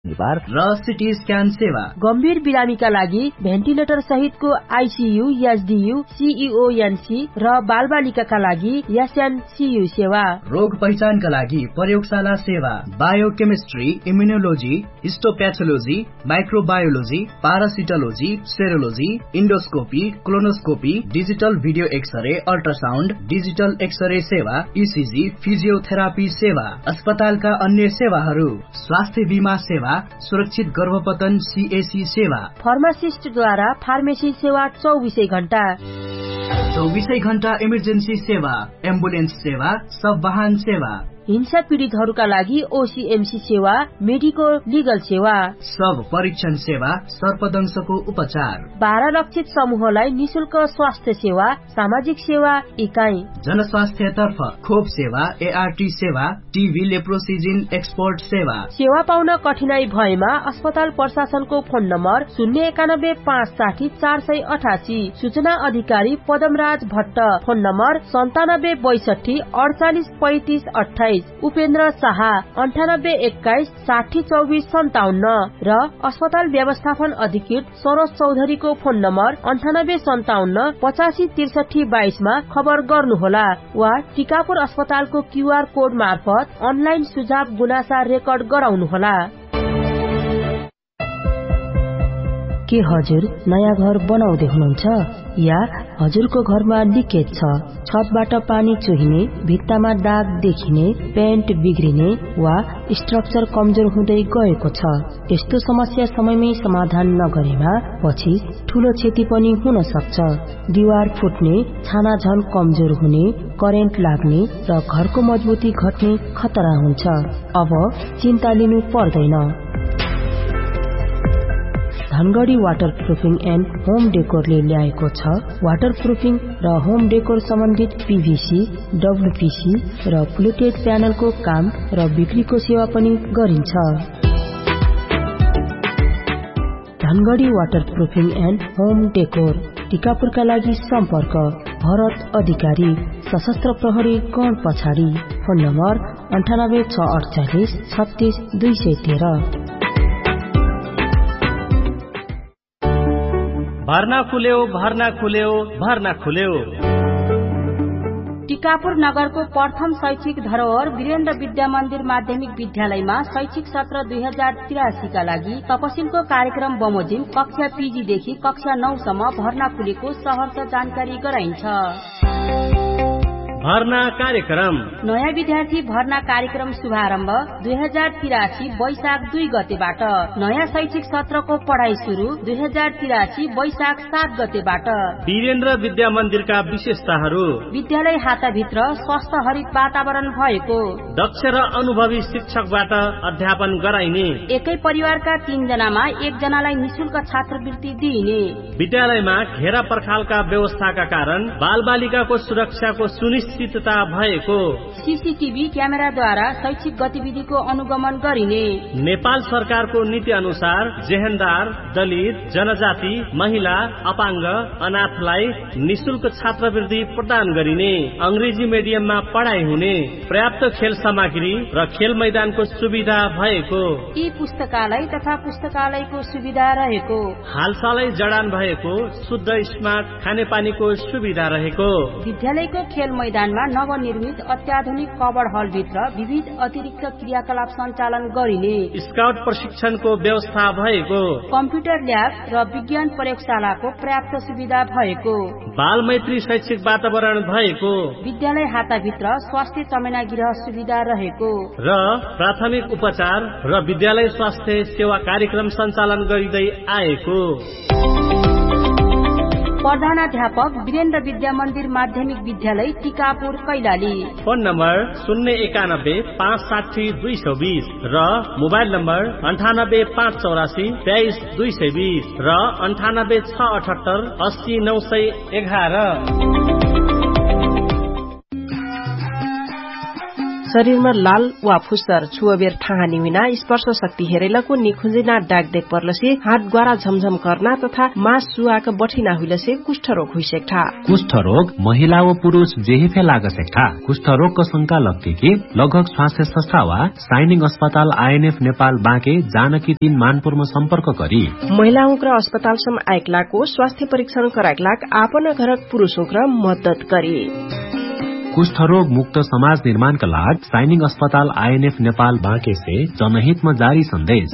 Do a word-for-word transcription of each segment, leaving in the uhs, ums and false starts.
निवार र CT scan सेवा। गम्भीर बिरामीका लागि भेन्टिलेटर सहितको आइसियु, एसडियु, सिइओएनसी र बालबालिकाका लागि एसएनसियु सेवा। रोग पहिचानका लागि प्रयोगशाला सेवा, biochemistry, immunology, हिस्टोप्याथोलोजी, microbiology, पारासिटोलोजी, सेरोलोजी, endoscopy, colonoscopy, digital video x-ray, ultrasound, digital x-ray सेवा, इसिजी, फिजियोथेरापी सेवा। अस्पतालका अन्य सेवाहरू स्वास्थ्य बीमा सेवा, सुरक्षित गर्भपतन सीएसी सेवा। फार्मासिस्टद्वारा फार्मेसी सेवा चौबीसै घण्टा। चौबीसै घण्टा इमर्जेन्सी सेवा, एम्बुलेन्स सेवा, सब वाहन सेवा। हिंसा पीडितहरूका लागि ओसीएमसी सेवा, मेडिकल लिगल सेवा, सब परीक्षण सेवा, सर्पदंशको उपचार। बाह्र लक्षित समूहलाई निशुल्क स्वास्थ्य सेवा, सामाजिक सेवा इकाइ। जनस्वास्थ्य तर्फ खोप सेवा, एआरटी सेवा, टीबी लेप्रोसिजिन एक्सपोर्ट सेवा। सेवा पाउन कठिनाई भएमा अस्पताल प्रशासनको फोन नम्बर शून्य एकानब्बे पाँच साठी चार सय अठासी। सूचना अधिकारी पदमराज भट्ट, फोन नम्बर सन्तानब्बे बैसठी अडचालिस पैंतिस अठाइस। उपेन्द्र शाह, अन्ठानब्बे एक्काइस साठी चौबिस सन्ताउन्न र अस्पताल व्यवस्थापन अधिकृत सरोज चौधरीको फोन नम्बर अन्ठानब्बे सन्ताउन्न पचासी त्रिसठी बाइसमा खबर गर्नुहोला वा टिकापुर अस्पतालको क्यूआर कोड मार्फत अनलाइन सुझाव गुनासा रेकर्ड गराउनुहोला। के हजुर नयाँ घर बनाउँदै हुनुहुन्छ या हजुरको घरमा लिकेज छ, छतबाट पानी चुहिने, भित्तामा दाग देखिने, पेन्ट बिग्रिने वा स्ट्रक्चर कमजोर हुँदै गएको छ? यस्तो समस्या समयमै समाधान नगरेमा पछि ठूलो क्षति पनि हुन सक्छ। दिवार फुट्ने, छाना झन कमजोर हुने, करेन्ट लाग्ने र घरको मजबुती घट्ने खतरा हुन्छ। अब चिन्ता लिनु पर्दैन। धनगढ़ी वाटर प्रूफिङ एन्ड होम डेकोरले ल्याएको छ वाटर प्रूफिङ र होम डेकोर सम्बन्धित पीभीसी, डब्ल्यूपीसी र प्लुटेड प्यानलको काम र बिक्रीको सेवा पनि गरिन्छ। Dhangadhi water प्रूफिङ and home decor, टिकापुरका लागि सम्पर्क भरत अधिकारी, सशस्त्र प्रहरी गण पछाडि। फोन नम्बर अन्ठानब्बे छ अडचालिस छत्तीस दुई सय तेह्र। भर्ना खुल्यो, भर्ना खुल्यो, भर्ना खुल्यो। टिकापुर नगरको प्रथम शैक्षिक धरोहर वीरेन्द्र विद्या मन्दिर माध्यमिक विद्यालयमा शैक्षिक सत्र दुई हजार तिरासी का लागि तपसिलको कार्यक्रम बमोजिम कक्षा पीजी देखि कक्षा नौ सम्म भर्ना खुलेको सहर्ष जानकारी गराइन्छ। भर्ना कार्यक्रम नयाँ विद्यार्थी भर्ना कार्यक्रम शुभारम्भ दुई हजार तिरासी वैशाख दुई गतेबाट। नयाँ शैक्षिक सत्रको पढ़ाई शुरू दुई हजार तिरासी वैशाख सात गतेबाट। वीरेन्द्र विद्या मन्दिरका विशेषताहरू: विद्यालय हाताभित्र स्वस्थ हरित वातावरण भएको, दक्ष र अनुभवी शिक्षकबाट अध्यापन गराइने, एकै परिवारका तीन जनामा एक जनालाई निशुल्क छात्रवृत्ति दिइने, विद्यालयमा घेरा पर्खालका व्यवस्थाका कारण बाल बालिकाको सुरक्षाको सुनिश्चित निश्चितता भएको, सीसीटीभी क्यामेराद्वारा शैक्षिक गतिविधिको अनुगमन गरिने, नेपाल सरकारको नीति अनुसार जेहेन्दार, दलित, जनजाति, महिला, अपाङ्ग, अनाथलाई निशुल्क छात्रवृत्ति प्रदान गरिने, अंग्रेजी मिडियममा पढाइ हुने, पर्याप्त खेल सामग्री र खेल मैदानको सुविधा भएको, ई पुस्तकालय तथा पुस्तकालयको सुविधा रहेको, हालसालै जडान भएको शुद्ध स्मार्ट खानेपानीको सुविधा रहेको, विद्यालयको खेल मैदान नवनिर्मित अत्याधुनिक कवर हल भित्र विविध अतिरिक्त क्रियाकलाप सञ्चालन गरिने, स्काउट प्रशिक्षणको व्यवस्था भएको, कम्प्युटर ल्याब र विज्ञान प्रयोगशालाको पर्याप्त सुविधा भएको, बाल मैत्री शैक्षिक वातावरण भएको, विद्यालय हाताभित्र स्वास्थ्य चमेना गृह सुविधा रहेको र प्राथमिक उपचार र विद्यालय स्वास्थ्य सेवा कार्यक्रम सञ्चालन गरिँदै आएको। प्रधानाध्यापक वीरेन्द्र विद्या मन्दिर माध्यमिक विद्यालय टिकापुर कैलाली। फोन नम्बर शून्य एकानब्बे पाँच साठी दुई सौ बीस र मोबाइल नम्बर अन्ठानब्बे पाँच चौरासी तेइस दुई सय बीस र अन्ठानब्बे छ अठहत्तर अस्सी नौ सय एघार। शरीरमा लाल वा फुस्तर छुअबेर ठाहानी हुना स्पर्श शक्ति हेरेलको निखुंजिना डाक देख पर्लसे हात ग्वारा झमझम करना तथा मास सुआक बठिना हुइलसे कुष्ठ रोग हुइसेक्ठा कुष्ठ रोग महिला व पुरुष जेहेफे लागसेक्ठा कुष्ठ रोगको शंका लगते कि लगभग स्वास्थ्य संस्था वा साइनिङ अस्पताल आइएनएफ नेपाल बाँके जानकी तीन मानपुरमा सम्पर्क गरी महिलाओं र अस्पतालसम्म आएकलाको स्वास्थ्य परीक्षण कराएकलाक आपन घरक पुरुषों र मद्दत गरी कुष्ठरोग मुक्त समाज निर्माणका लागि साइनिङ अस्पताल आइएनएफ नेपाल बाँके से जनहितमा जारी सन्देश।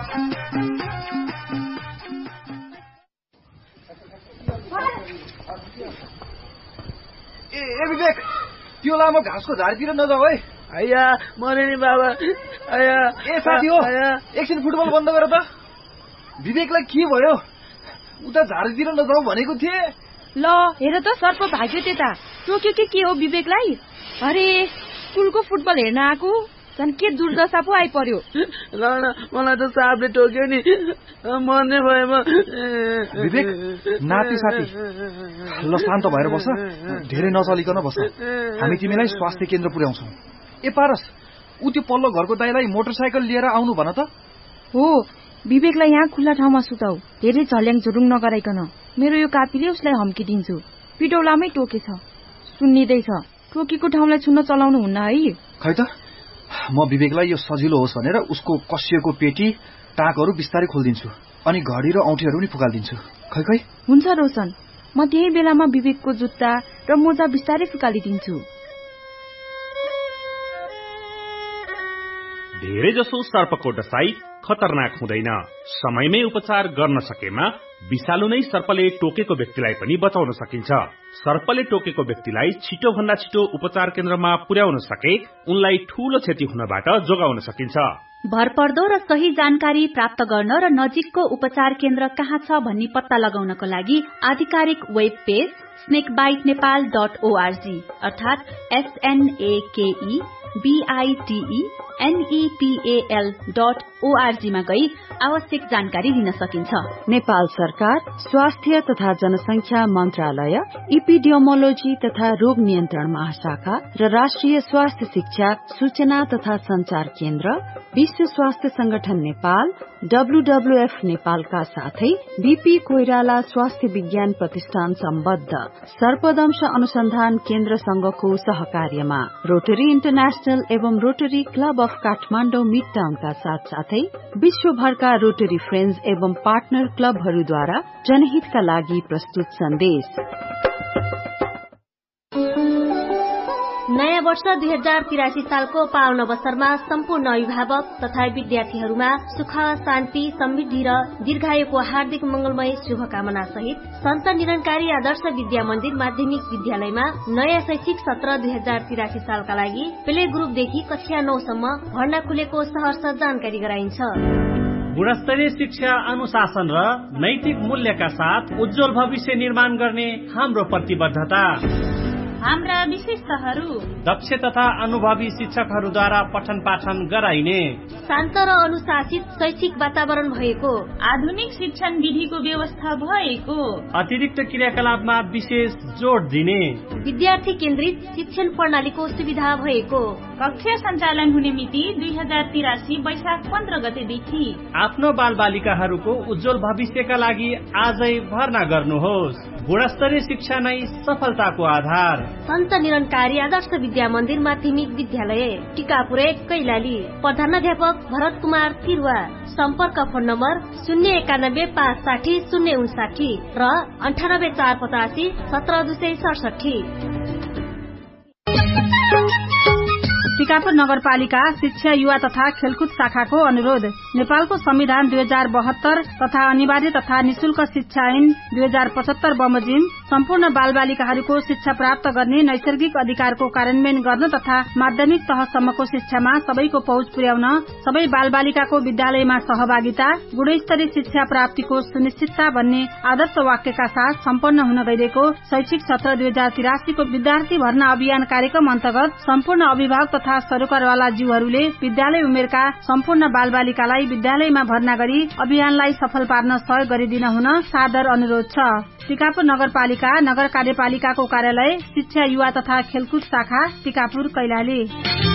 ए विवेक त्यो लामो घाँसको झाडीतिर नजाऊ है। आया मरे नि बाबा आया। ए साथी हो एकछिन फुटबल बन्द गर त। विवेकलाई के भयो? उता झाडीतिर नजाऊ भनेको थिए। ल हेर त सर्प भाग्यो त्यता टोक्यो के के हो विवेकलाई। अरे स्कुलको फुटबल हेर्न आएको झन् के दुर्दशा पो आइपर्यो। ल मलाई त सापले टोक्यो नि मर्ने भएमा। विवेक नाति साथी ल शान्त भएर बस, धेरै नचलिकन बस, हामी तिमीलाई स्वास्थ्य केन्द्र पुर्याउँछौ। ए पारस उ त्यो पल्लो घरको दाइलाई मोटरसाइकल लिएर आउनु भन त। हो विवेकलाई यहाँ खुल्ला ठाउँमा सुताऊ, धेरै झल्याङ झुरुङ नगराइकन। मेरो यो कापीले उसलाई हम्किदिन्छु। पिटौलामै टोकेछ, सुन्निदैछ। टोकेको ठाउँलाई छुन्न चलाउनु हुन्न है। खै त म विवेकलाई यो सजिलो होस् भनेर उसको कसिएको पेटी टाँकहरू बिस्तारै खोलिदिन्छु, अनि घडी र औँठीहरू पनि फुकालिदिन्छु। खै खै हुन्छ रोशन, म त्यही बेलामा विवेकको जुत्ता र मोजा बिस्तारै फुकालिदिन्छु। धेरै जसो सर्पको डसाई खतरनाक हुँदैन। समयमै उपचार गर्न सकेमा विषालु नै सर्पले टोकेको व्यक्तिलाई पनि बचाउन सकिन्छ। सर्पले टोकेको व्यक्तिलाई छिटो भन्दा छिटो उपचार केन्द्रमा पुर्याउन सके उनलाई ठूलो क्षति हुनबाट जोगाउन सकिन्छ। भरपर्दो र सही जानकारी प्राप्त गर्न र नजिकको उपचार केन्द्र कहाँ छ भन्ने पत्ता लगाउनको लागि आधिकारिक web page स्नेकबाइट Nepal dot ORG अर्थात एसएनएकेई बीआईटीई एनईपीएल डट ओआरजी मा गई आवश्यक जानकारी लिन सकिन्छ। नेपाल सरकार स्वास्थ्य तथा जनसंख्या मन्त्रालय, इपिडियोमोलोजी तथा रोग नियन्त्रण महाशाखा र राष्ट्रिय स्वास्थ्य शिक्षा सूचना तथा संचार केन्द्र, विश्व स्वास्थ्य संगठन नेपाल, डब्ल्यूडब्ल्यूएफ नेपालका साथै बीपी कोइराला स्वास्थ्य विज्ञान प्रतिष्ठान सम्बद्ध सर्पदंश अनुसन्धान केन्द्र संघको सहकार्यमा रोटरी इन्टरनेशनल एवं रोटरी क्लब अफ काठमाडौँ मिडटाउनका साथ साथै विश्वभरका रोटरी फ्रेन्ड्स एवं पार्टनर क्लबहरूद्वारा जनहितका लागि प्रस्तुत सन्देश। नयाँ वर्ष दुई हजार तिरासी सालको पावन अवसरमा सम्पूर्ण अभिभावक तथा विद्यार्थीहरूमा सुख, शान्ति, समृद्धि र दीर्घायुको हार्दिक मंगलमय शुभकामना सहित सन्त निरंकारी आदर्श विद्या मन्दिर माध्यमिक विद्यालयमा नयाँ शैक्षिक सत्र दुई हजार तिरासी सालका लागि प्ले ग्रुपदेखि कक्षा नौसम्म भर्ना खुलेको सहर्ष जानकारी गराइन्छ। गुणस्तरीय शिक्षा, अनुशासन र नैतिक मूल्यका साथ उज्जवल भविष्य निर्माण गर्ने हाम्रो प्रतिबद्धता। हाम्रा विशेषताहरू दक्ष तथा अनुभवी शिक्षकहरूद्वारा पठन पाठन गराइने, शान्त र अनुशासित शैक्षिक वातावरण भएको, आधुनिक शिक्षण विधिको व्यवस्था भएको, अतिरिक्त क्रियाकलापमा विशेष जोड दिने, विद्यार्थी केन्द्रित शिक्षण प्रणालीको सुविधा भएको, कक्षा सञ्चालन हुने मिति दुई हजार तिरासी वैशाख पन्ध्र गतेदेखि। आफ्नो बाल बालिकाहरूको उज्जवल भविष्यका लागि आजै भर्ना गर्नुहोस्। गुणस्तरीय शिक्षा नै सफलताको आधार। सन्त निरंकारी आदर्श विद्या मन्दिर माध्यमिक विद्यालय, टिकापुर एक, कैलाली। प्रधानाध्यापक भरत कुमार तिरुवा। सम्पर्क फोन नम्बर शून्य एकानब्बे पाँच साठी शून्य उन्साठी र अन्ठानब्बे चार पचासी सत्र दुई सय सडसठी। टिकापुर नगरपालिका शिक्षा, युवा तथा खेलकुद शाखाको अनुरोध। नेपालको संविधान दुई हजार बहत्तर तथा अनिवार्य तथा निशुल्क शिक्षा ऐन दुई हजार पचहत्तर बमोजिम सम्पूर्ण बाल बालिकाहरूको शिक्षा प्राप्त गर्ने नैसर्गिक अधिकारको कार्यान्वयन गर्न तथा माध्यमिक तहसम्मको शिक्षामा सबैको पहुँच पुर्याउन सबै बाल बालिकाको विद्यालयमा सहभागिता, गुणस्तरीय शिक्षा प्राप्तिको सुनिश्चितता भन्ने आदर्श वाक्यका साथ सम्पन्न हुन गइरहेको शैक्षिक सत्र दुई हजार तिरासीको विद्यार्थी भर्ना अभियान कार्यक्रम अन्तर्गत सम्पूर्ण अभिभावक तथा सरोकारवाला जीवहरूले विद्यालय उमेरका सम्पूर्ण बाल बालिकालाई विद्यालयमा भर्ना गरी अभियानलाई सफल पार्न सहयोग गरिदिन हुन सादर अनुरोध छ। टिकापुर नगरपालिका नगर कार्यपालिकाको कार्यालय शिक्षा, युवा तथा खेलकुद शाखा, टिकापुर, कैलाली।